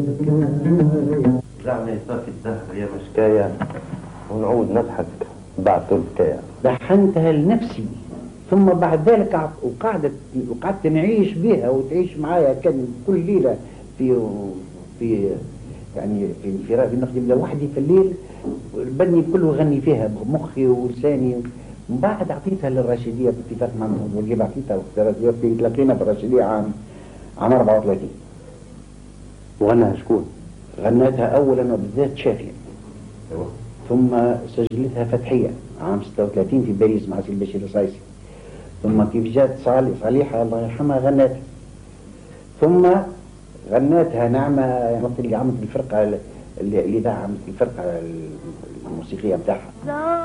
زعما يصافي الدهر يا مشكاية ونعود نضحك بعد الحكاية. لحنتها لنفسي، ثم بعد ذلك وقعدت نعيش بها وتعيش معايا. كان كل ليلة في يعني في نخدم لوحدي في الليل، بدني كله غني فيها بمخي ولساني. من بعد اعطيتها للراشدية باتفاق مع محمد بوجيب، اعطيتها وقت الراشدية، تلاقينا بالراشدية عام 34. وغناها شكون؟ غنتها اولا وبالذات شافية، ايوه. ثم سجلتها فتحية عام 36 في باريس مع سي البشير الصايسي. ثم كيف جات صالحة الله يرحمها غنتها، ثم غنتها نعمة اللي عملت الفرقة اللي دعمت الفرقة الموسيقية بتاعها.